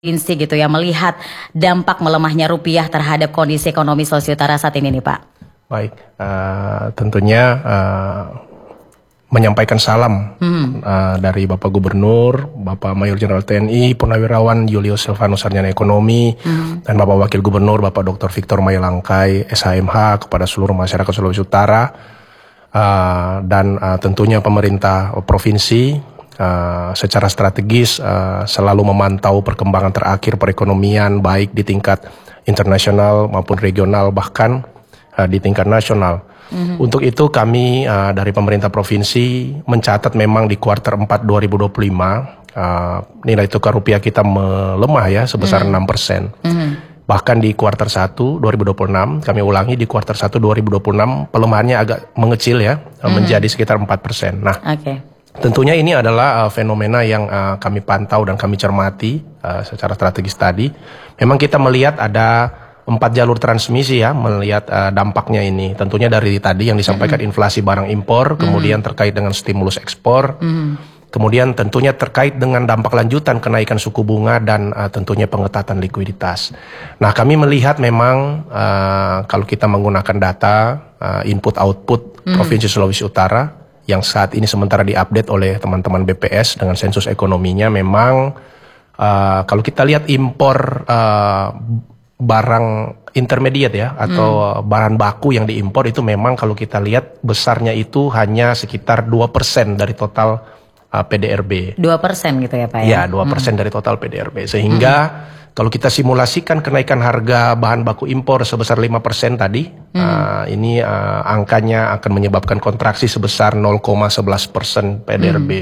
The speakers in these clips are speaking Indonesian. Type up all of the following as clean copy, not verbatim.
provinsi gitu ya melihat dampak melemahnya rupiah terhadap kondisi ekonomi Sulawesi Utara saat ini nih Pak? Baik, tentunya menyampaikan salam dari Bapak Gubernur, Bapak Mayor Jenderal TNI, Purnawirawan Julius Silvanus Sarjana Ekonomi, dan Bapak Wakil Gubernur Bapak Dr. Victor Mayalangkai SHMH kepada seluruh masyarakat Sulawesi Utara, dan tentunya pemerintah provinsi secara strategis selalu memantau perkembangan terakhir perekonomian baik di tingkat internasional maupun regional bahkan di tingkat nasional. Untuk itu kami dari pemerintah provinsi mencatat memang di kuartal 4 2025 nilai tukar rupiah kita melemah ya sebesar 6%. Bahkan di kuartal 1 2026 kami ulangi di kuartal 1 2026 pelemahannya agak mengecil ya menjadi sekitar 4%. Nah, tentunya ini adalah fenomena yang kami pantau dan kami cermati secara strategis tadi. Memang kita melihat ada 4 jalur transmisi ya, melihat dampaknya ini. Tentunya dari tadi yang disampaikan inflasi barang impor, kemudian terkait dengan stimulus ekspor, kemudian tentunya terkait dengan dampak lanjutan kenaikan suku bunga dan tentunya pengetatan likuiditas. Nah, kami melihat memang kalau kita menggunakan data input-output Provinsi Sulawesi Utara, yang saat ini sementara diupdate oleh teman-teman BPS dengan sensus ekonominya memang kalau kita lihat impor barang intermediate ya atau bahan baku yang diimpor itu memang kalau kita lihat besarnya itu hanya sekitar 2% dari total PDRB. 2% gitu ya Pak ya? Ya, 2% dari total PDRB. Sehingga kalau kita simulasikan kenaikan harga bahan baku impor sebesar 5% tadi, ini angkanya akan menyebabkan kontraksi sebesar 0,11% PDRB.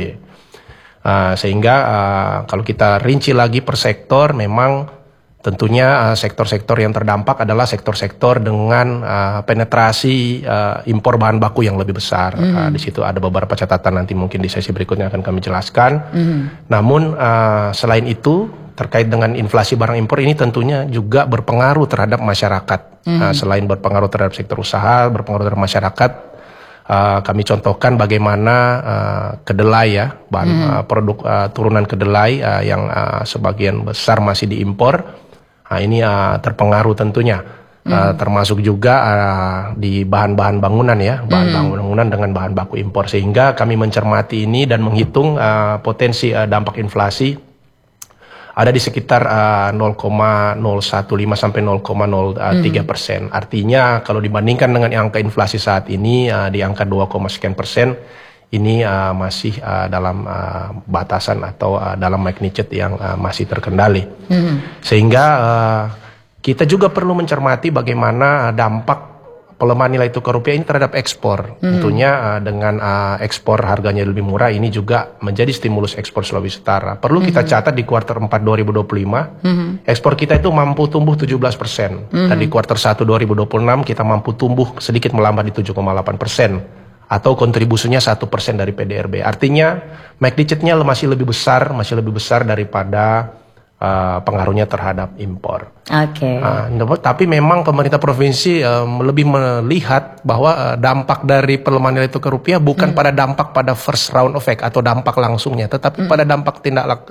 Sehingga kalau kita rinci lagi per sektor, memang tentunya sektor-sektor yang terdampak adalah sektor-sektor dengan penetrasi impor bahan baku yang lebih besar. Di situ ada beberapa catatan nanti mungkin di sesi berikutnya akan kami jelaskan. Namun selain itu terkait dengan inflasi barang impor ini tentunya juga berpengaruh terhadap masyarakat. Selain berpengaruh terhadap sektor usaha, berpengaruh terhadap masyarakat. Kami contohkan bagaimana kedelai ya, bahan produk turunan kedelai yang sebagian besar masih diimpor. Ini terpengaruh tentunya, termasuk juga di bahan-bahan bangunan ya, bahan bangunan dengan bahan baku impor. Sehingga kami mencermati ini dan menghitung potensi dampak inflasi ada di sekitar 0,015 sampai 0,03%. Artinya kalau dibandingkan dengan angka inflasi saat ini di angka 2, sekian persen, ini masih dalam batasan atau dalam magnitude yang masih terkendali. Sehingga kita juga perlu mencermati bagaimana dampak pelemahan nilai tukar rupiah ini terhadap ekspor. Tentunya dengan ekspor harganya lebih murah ini juga menjadi stimulus ekspor Sulawesi Utara. Perlu kita catat di kuartal 4 2025, ekspor kita itu mampu tumbuh 17%. Dan di kuartal 1 2026 kita mampu tumbuh sedikit melambat di 7,8%. Atau kontribusinya 1% dari PDRB. Artinya magnitude-nya masih lebih besar daripada pengaruhnya terhadap impor. Tapi memang pemerintah provinsi lebih melihat bahwa dampak dari pelemahan nilai tukar rupiah bukan pada dampak pada first round effect atau dampak langsungnya, tetapi pada dampak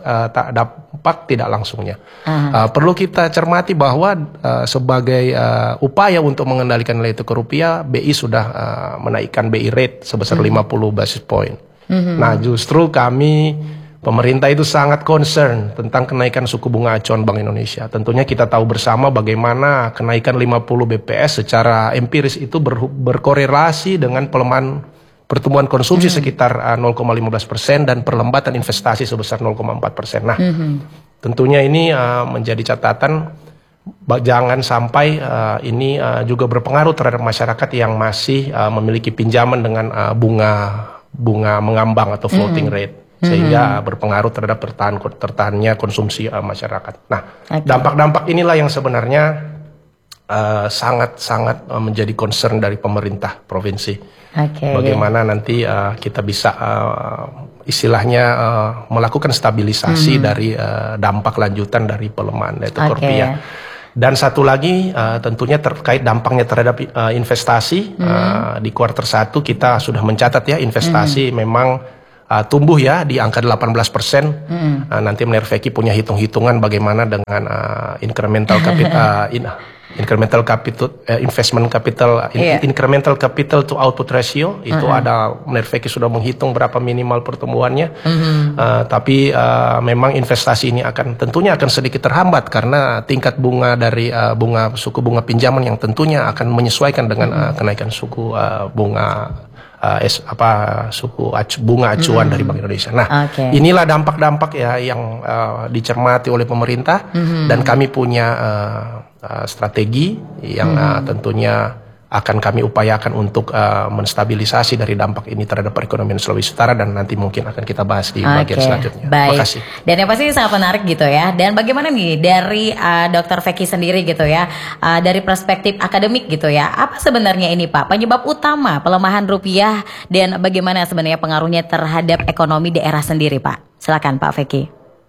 tidak langsungnya. Perlu kita cermati bahwa sebagai upaya untuk mengendalikan nilai tukar rupiah, BI sudah menaikkan BI rate sebesar 50 basis point. Nah, justru kami pemerintah itu sangat concern tentang kenaikan suku bunga acuan Bank Indonesia. Tentunya kita tahu bersama bagaimana kenaikan 50 BPS secara empiris itu berkorelasi dengan pelemahan pertumbuhan konsumsi sekitar 0,15% dan perlambatan investasi sebesar 0,4%. Nah, tentunya ini menjadi catatan jangan sampai ini juga berpengaruh terhadap masyarakat yang masih memiliki pinjaman dengan bunga mengambang atau floating rate. Sehingga berpengaruh terhadap tertahannya konsumsi masyarakat. Nah, dampak-dampak inilah yang sebenarnya sangat-sangat menjadi concern dari pemerintah provinsi. Bagaimana nanti kita bisa istilahnya melakukan stabilisasi dari dampak lanjutan dari pelemahan nilai tukar rupiah. Dan satu lagi tentunya terkait dampaknya terhadap investasi. Di kuartal 1 kita sudah mencatat ya investasi memang tumbuh ya di angka 18%. Nanti Menir Feki punya hitung-hitungan bagaimana dengan incremental capital investment capital incremental capital to output ratio itu ada Menir Feki sudah menghitung berapa minimal pertumbuhannya. Tapi memang investasi ini tentunya akan sedikit terhambat karena tingkat bunga dari suku bunga pinjaman yang tentunya akan menyesuaikan dengan kenaikan suku bunga bunga acuan dari Bank Indonesia. Nah, inilah dampak-dampak ya yang dicermati oleh pemerintah dan kami punya strategi yang tentunya akan kami upayakan untuk menstabilisasi dari dampak ini terhadap perekonomian Sulawesi Utara dan nanti mungkin akan kita bahas di bagian selanjutnya. Baik. Terima kasih. Dan yang pasti sangat menarik gitu ya. Dan bagaimana nih dari Dr. Feki sendiri gitu ya, dari perspektif akademik gitu ya, apa sebenarnya ini Pak penyebab utama pelemahan rupiah dan bagaimana sebenarnya pengaruhnya terhadap ekonomi daerah sendiri Pak? Silakan Pak Feki.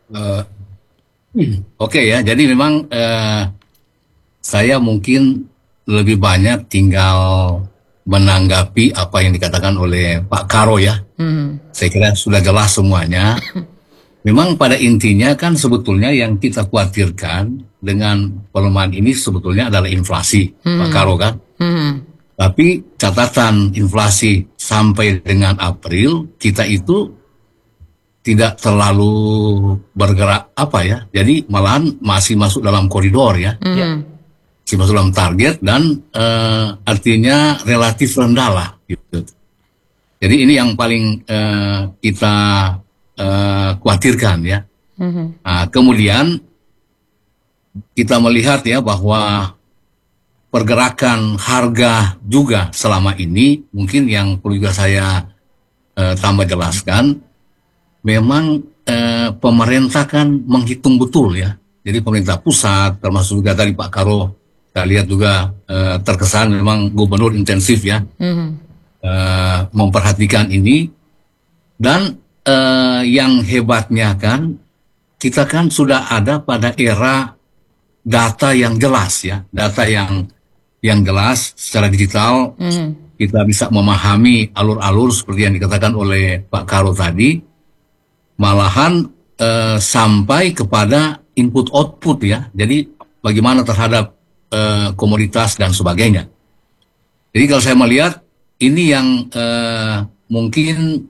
Oke ya, jadi memang saya mungkin lebih banyak tinggal menanggapi apa yang dikatakan oleh Pak Karo ya. Saya kira sudah jelas semuanya. Memang pada intinya kan sebetulnya yang kita khawatirkan dengan pelemahan ini sebetulnya adalah inflasi, Pak Karo kan. Tapi catatan inflasi sampai dengan April kita itu tidak terlalu bergerak jadi malahan masih masuk dalam koridor ya. Masuk dalam target dan artinya relatif rendah lah gitu. Jadi ini yang paling kita khawatirkan ya. Nah, kemudian kita melihat ya bahwa pergerakan harga juga selama ini mungkin yang perlu juga saya tambah jelaskan, memang pemerintah kan menghitung betul ya. Jadi pemerintah pusat termasuk juga tadi Pak Karo kita lihat juga terkesan memang gubernur intensif ya memperhatikan ini dan yang hebatnya kan kita kan sudah ada pada era data yang jelas ya, data yang jelas secara digital. Kita bisa memahami alur-alur seperti yang dikatakan oleh Pak Karo tadi, malahan sampai kepada input output ya. Jadi bagaimana terhadap komoditas dan sebagainya. Jadi kalau saya melihat ini yang mungkin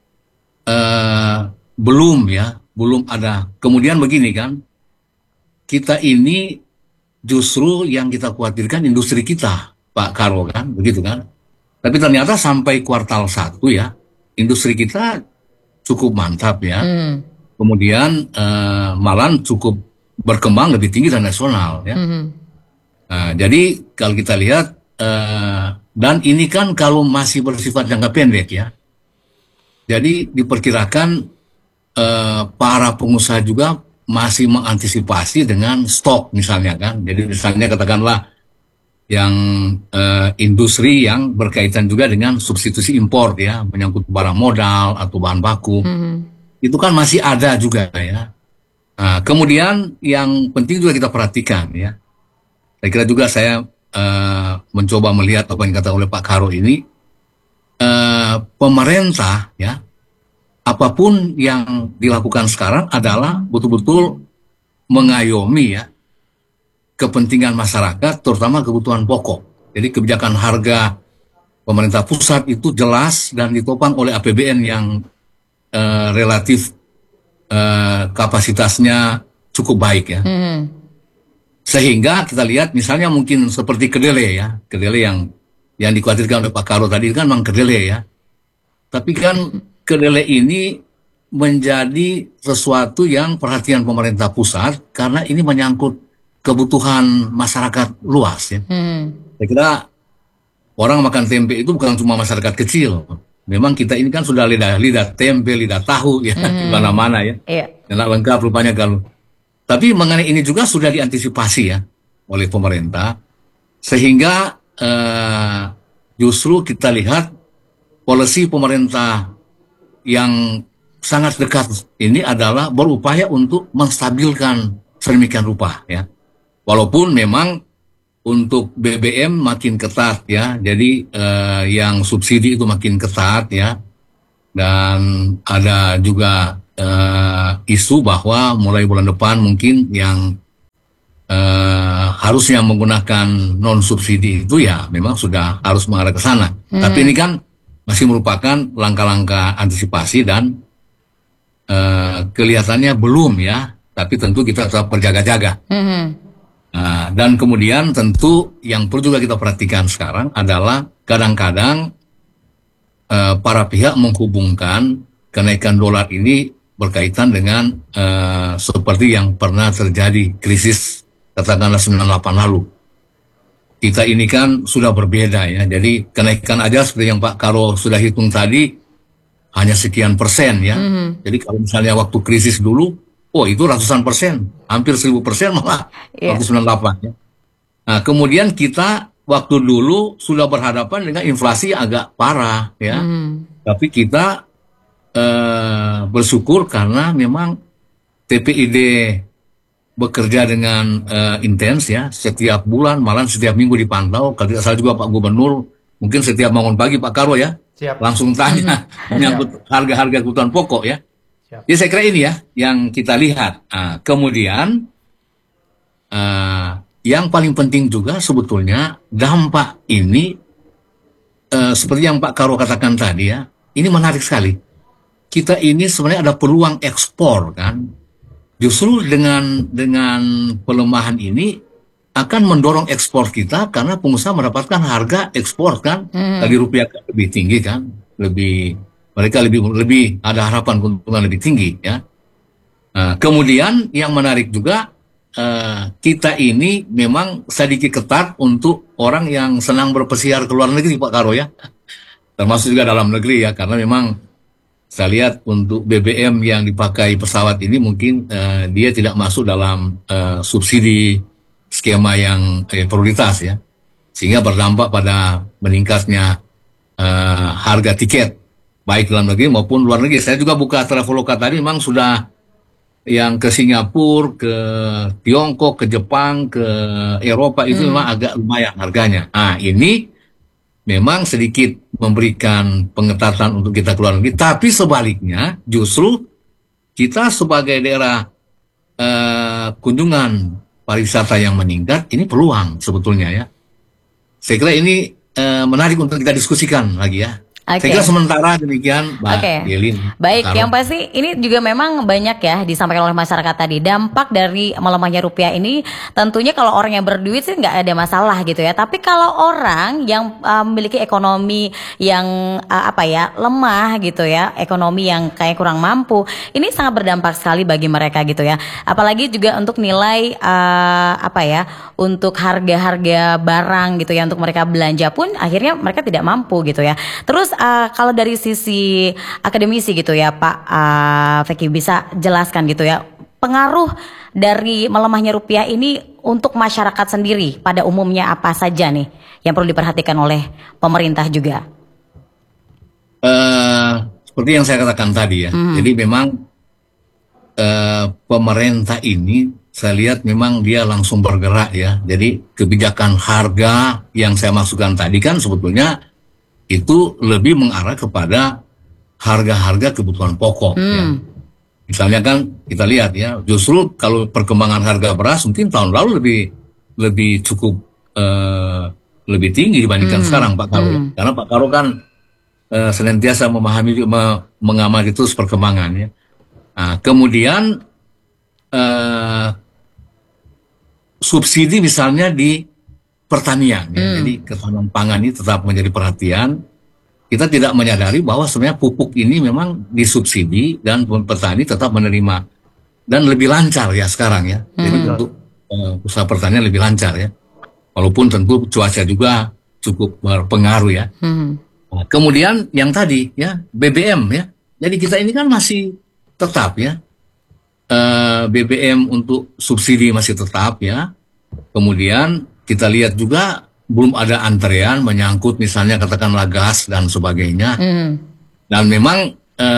belum ada. Kemudian begini kan, kita ini justru yang kita khawatirkan industri kita, Pak Karo kan, begitu kan. Tapi ternyata sampai kuartal 1 ya, industri kita cukup mantap ya. Kemudian malah cukup berkembang lebih tinggi dan nasional ya. Nah, jadi kalau kita lihat dan ini kan kalau masih bersifat jangka pendek ya, jadi diperkirakan para pengusaha juga masih mengantisipasi dengan stok misalnya kan. Jadi misalnya katakanlah yang industri yang berkaitan juga dengan substitusi impor ya, menyangkut barang modal atau bahan baku, itu kan masih ada juga ya. Nah, kemudian yang penting juga kita perhatikan ya. Saya kira juga saya mencoba melihat apa yang dikatakan oleh Pak Karo ini, pemerintah ya, apapun yang dilakukan sekarang adalah betul-betul mengayomi ya kepentingan masyarakat, terutama kebutuhan pokok. Jadi kebijakan harga pemerintah pusat itu jelas dan ditopang oleh APBN yang relatif kapasitasnya cukup baik ya. Sehingga kita lihat misalnya mungkin seperti kedelai ya, kedelai yang dikhawatirkan oleh Pak Karo tadi kan memang kedelai ya. Tapi kan kedelai ini menjadi sesuatu yang perhatian pemerintah pusat karena ini menyangkut kebutuhan masyarakat luas ya. Saya kira orang makan tempe itu bukan cuma masyarakat kecil. Memang kita ini kan sudah lidah tempe, lidah tahu ya di mana-mana ya. Dan lengkap rupanya kalau. Tapi mengenai ini juga sudah diantisipasi ya oleh pemerintah, sehingga justru kita lihat polisi pemerintah yang sangat dekat ini adalah berupaya untuk menstabilkan sedemikian rupa ya. Walaupun memang untuk BBM makin ketat ya, jadi yang subsidi itu makin ketat ya. dan ada juga isu bahwa mulai bulan depan mungkin yang harusnya menggunakan non subsidi itu ya memang sudah harus mengarah ke sana. Tapi ini kan masih merupakan langkah-langkah antisipasi dan kelihatannya belum ya. Tapi tentu kita tetap berjaga-jaga. Dan kemudian tentu yang perlu juga kita perhatikan sekarang adalah kadang-kadang para pihak menghubungkan kenaikan dolar ini berkaitan dengan seperti yang pernah terjadi krisis katakanlah 98 lalu. Kita ini kan sudah berbeda ya, jadi kenaikan aja seperti yang Pak Karo sudah hitung tadi hanya sekian persen ya. Jadi kalau misalnya waktu krisis dulu, oh itu ratusan persen, hampir 1000% malah waktu 98 ya. Nah kemudian kita waktu dulu sudah berhadapan dengan inflasi agak parah ya, tapi kita bersyukur karena memang TPID bekerja dengan intens ya, setiap bulan, malah setiap minggu dipantau. Kalau tidak salah juga Pak Gubernur mungkin setiap bangun pagi Pak Karo ya, langsung tanya menyangkut harga-harga kebutuhan pokok ya. Jadi saya kira ini ya yang kita lihat. Kemudian yang paling penting juga sebetulnya dampak ini seperti yang Pak Karo katakan tadi ya, ini menarik sekali. Kita ini sebenarnya ada peluang ekspor kan. Justru dengan pelemahan ini akan mendorong ekspor kita karena pengusaha mendapatkan harga ekspor kan. Tadi rupiah lebih tinggi kan, mereka lebih ada harapan keuntungan lebih tinggi ya. Kemudian yang menarik juga kita ini memang sedikit ketat untuk orang yang senang berpesiar ke luar negeri Pak Karo ya. Termasuk juga dalam negeri ya, karena memang saya lihat untuk BBM yang dipakai pesawat ini mungkin dia tidak masuk dalam subsidi skema yang prioritas ya, sehingga berdampak pada meningkatnya harga tiket baik dalam negeri maupun luar negeri. Saya juga buka Traveloka tadi, memang sudah yang ke Singapura, ke Tiongkok, ke Jepang, ke Eropa itu memang agak lumayan harganya. Ini memang sedikit memberikan pengetatan untuk kita keluar negeri, tapi sebaliknya justru kita sebagai daerah kunjungan pariwisata yang meningkat, ini peluang sebetulnya ya. Saya kira ini menarik untuk kita diskusikan lagi ya. Saya kira sementara demikian Mbak Yelin. Baik, Karo. yang pasti ini juga memang banyak ya disampaikan oleh masyarakat tadi. Dampak dari melemahnya rupiah ini tentunya kalau orang yang berduit sih nggak ada masalah gitu ya. Tapi kalau orang yang memiliki ekonomi yang lemah gitu ya, ekonomi yang kayak kurang mampu, ini sangat berdampak sekali bagi mereka gitu ya. Apalagi juga untuk nilai untuk harga-harga barang gitu ya, untuk mereka belanja pun akhirnya mereka tidak mampu gitu ya. Terus kalau dari sisi akademisi gitu ya Pak Feki, bisa jelaskan gitu ya pengaruh dari melemahnya rupiah ini untuk masyarakat sendiri pada umumnya apa saja nih yang perlu diperhatikan oleh pemerintah juga? Seperti yang saya katakan tadi ya, jadi memang pemerintah ini saya lihat memang dia langsung bergerak ya. Jadi kebijakan harga yang saya maksudkan tadi kan sebetulnya itu lebih mengarah kepada harga-harga kebutuhan pokok ya. Misalnya kan kita lihat ya, justru kalau perkembangan harga beras mungkin tahun lalu lebih cukup lebih tinggi dibandingkan sekarang Pak Karo. Karena Pak Karo kan senantiasa memahami mengamati terus perkembangannya. Kemudian subsidi misalnya di pertanian ya. Jadi ketahanan pangan ini tetap menjadi perhatian. Kita tidak menyadari bahwa sebenarnya pupuk ini memang disubsidi dan petani tetap menerima dan lebih lancar ya sekarang ya. Jadi untuk usaha pertanian lebih lancar ya. Walaupun tentu cuaca juga cukup berpengaruh ya. Nah, kemudian yang tadi ya BBM ya. Jadi kita ini kan masih tetap ya. BBM untuk subsidi masih tetap ya. Kemudian kita lihat juga belum ada antrean menyangkut misalnya katakanlah gas dan sebagainya. Dan memang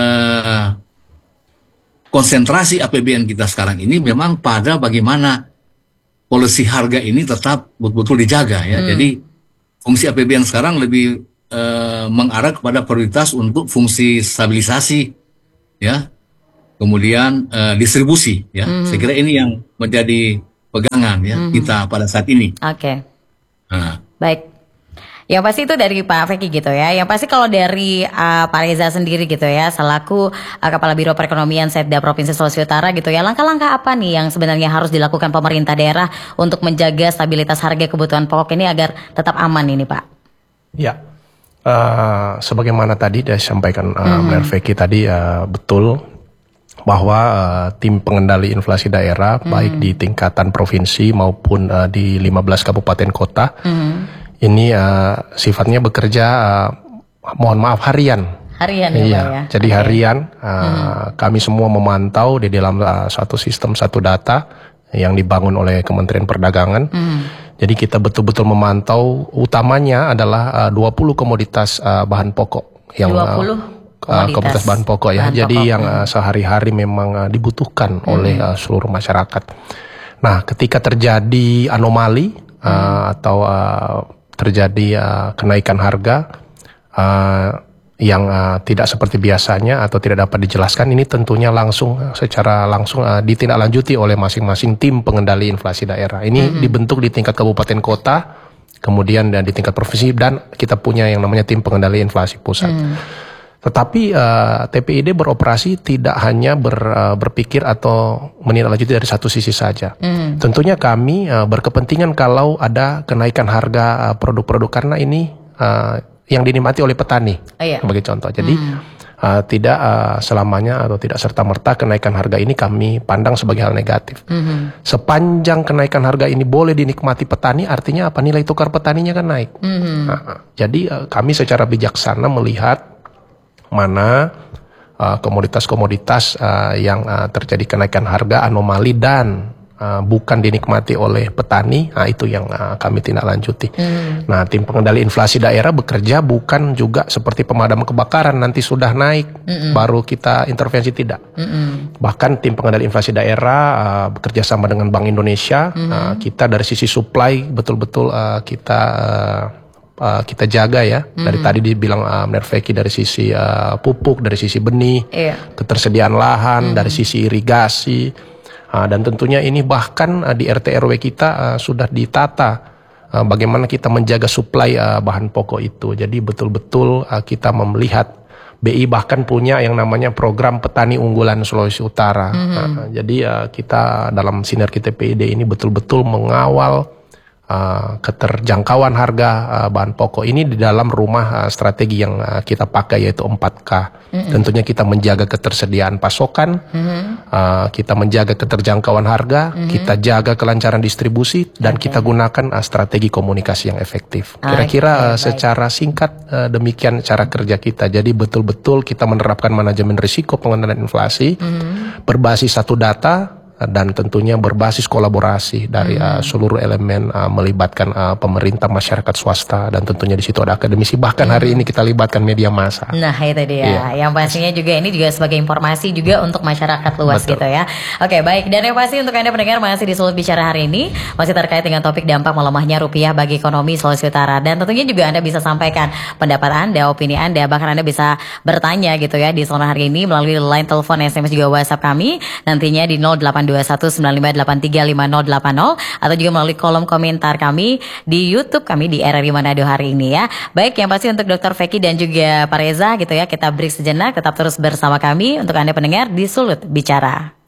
konsentrasi APBN kita sekarang ini memang pada bagaimana polisi harga ini tetap betul-betul dijaga ya. Jadi fungsi APBN sekarang lebih mengarah kepada prioritas untuk fungsi stabilisasi, ya, kemudian distribusi, ya. Saya kira ini yang menjadi pegangan ya kita pada saat ini. Oke. Nah, Baik. Yang pasti itu dari Pak Feki gitu ya. Yang pasti kalau dari Pak Reza sendiri gitu ya, selaku Kepala Biro Perekonomian Setda Provinsi Sulawesi Utara gitu ya, langkah-langkah apa nih yang sebenarnya harus dilakukan pemerintah daerah untuk menjaga stabilitas harga kebutuhan pokok ini agar tetap aman ini Pak? Ya, sebagaimana tadi disampaikan Benar Feki tadi, betul bahwa tim pengendali inflasi daerah baik di tingkatan provinsi maupun di 15 kabupaten kota ini sifatnya bekerja mohon maaf harian. Harian ya Iya, Pak ya. jadi harian kami semua memantau di dalam satu sistem satu data yang dibangun oleh Kementerian Perdagangan. Jadi kita betul-betul memantau, utamanya adalah 20 komoditas bahan pokok yang 20 komoditas bahan pokok ya. bahan Jadi pokok. yang sehari-hari memang dibutuhkan oleh seluruh masyarakat. Nah, ketika terjadi anomali atau terjadi kenaikan harga yang tidak seperti biasanya atau tidak dapat dijelaskan, ini tentunya secara langsung ditindaklanjuti oleh masing-masing tim pengendali inflasi daerah. Ini dibentuk di tingkat kabupaten kota, kemudian dan di tingkat provinsi, dan kita punya yang namanya tim pengendali inflasi pusat. Tetapi TPID beroperasi tidak hanya berpikir atau menindaklanjuti dari satu sisi saja. Tentunya kami berkepentingan kalau ada kenaikan harga produk-produk, karena ini yang dinikmati oleh petani, sebagai contoh. Jadi tidak selamanya atau tidak serta-merta kenaikan harga ini kami pandang sebagai hal negatif. Sepanjang kenaikan harga ini boleh dinikmati petani, artinya apa? Nilai tukar petaninya kan naik. Jadi kami secara bijaksana melihat mana komoditas-komoditas yang terjadi kenaikan harga anomali dan bukan dinikmati oleh petani, itu yang kami tindak lanjuti. Nah, tim pengendali inflasi daerah bekerja bukan juga seperti pemadam kebakaran, nanti sudah naik baru kita intervensi, tidak. Bahkan tim pengendali inflasi daerah bekerja sama dengan Bank Indonesia, kita dari sisi supply betul-betul kita jaga ya. Dari tadi dibilang Benar Feki, dari sisi pupuk, dari sisi benih, ketersediaan lahan, dari sisi irigasi, dan tentunya ini bahkan di RT RW kita sudah ditata bagaimana kita menjaga suplai bahan pokok itu. Jadi betul-betul kita melihat, BI bahkan punya yang namanya program petani unggulan Sulawesi Utara. Jadi kita dalam sinergi TPID ini betul-betul mengawal keterjangkauan harga bahan pokok ini di dalam rumah strategi yang kita pakai, yaitu 4K. Tentunya kita menjaga ketersediaan pasokan, kita menjaga keterjangkauan harga, kita jaga kelancaran distribusi, dan kita gunakan strategi komunikasi yang efektif. Kira-kira secara singkat demikian cara kerja kita. Jadi betul-betul kita menerapkan manajemen risiko pengendalian inflasi berbasis satu data, dan tentunya berbasis kolaborasi dari seluruh elemen, melibatkan pemerintah, masyarakat swasta, dan tentunya di situ ada akademisi, bahkan hari ini kita libatkan media massa. Nah, itu dia. Yang pastinya juga ini juga sebagai informasi juga untuk masyarakat luas. Betul. Gitu ya. Oke, baik. Dan yang pasti untuk Anda pendengar, masih di Sulut Bicara hari ini masih terkait dengan topik dampak melemahnya rupiah bagi ekonomi Sulawesi Utara. Dan tentunya juga Anda bisa sampaikan pendapat Anda, opini Anda, bahkan Anda bisa bertanya gitu ya di sore hari ini melalui line telepon, SMS juga WhatsApp kami nantinya di 082195835080 atau juga melalui kolom komentar kami di YouTube kami di RRI Manado hari ini ya. Baik, yang pasti untuk Dr. Feki dan juga Pak Reza gitu ya, kita break sejenak, tetap terus bersama kami untuk Anda pendengar di Sulut Bicara.